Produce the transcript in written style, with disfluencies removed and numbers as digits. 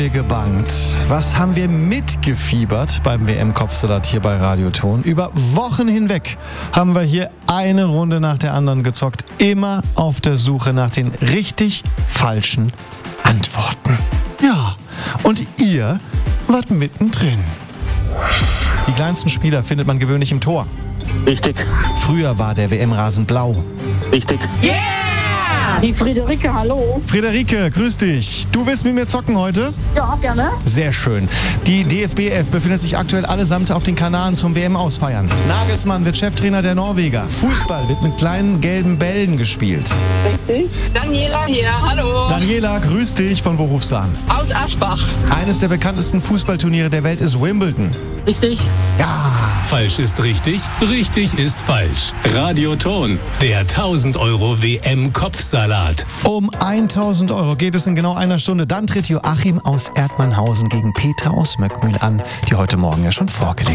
gebangt. Was haben wir mitgefiebert beim WM-Kopfsalat hier bei Radioton? Über Wochen hinweg haben wir hier eine Runde nach der anderen gezockt. Immer auf der Suche nach den richtig falschen Antworten. Ja, und ihr wart mittendrin. Die kleinsten Spieler findet man gewöhnlich im Tor. Richtig. Früher war der WM-Rasen blau. Richtig. Yeah! Die Friederike, hallo. Friederike, grüß dich. Du willst mit mir zocken heute? Ja, gerne. Sehr schön. Die DFB 11 befindet sich aktuell allesamt auf den Kanaren zum WM-Ausfeiern. Nagelsmann wird Cheftrainer der Norweger. Fußball wird mit kleinen gelben Bällen gespielt. Richtig. Daniela hier, hallo. Daniela, grüß dich. Von wo rufst du an? Aus Asbach. Eines der bekanntesten Fußballturniere der Welt ist Wimbledon. Richtig. Ja. Falsch ist richtig, richtig ist falsch. Radioton, der 1000 € WM-Kopfsalat. Um 1000 € geht es in genau einer Stunde. Dann tritt Joachim aus Erdmannhausen gegen Petra aus Möckmühl an, die heute Morgen ja schon vorgelegt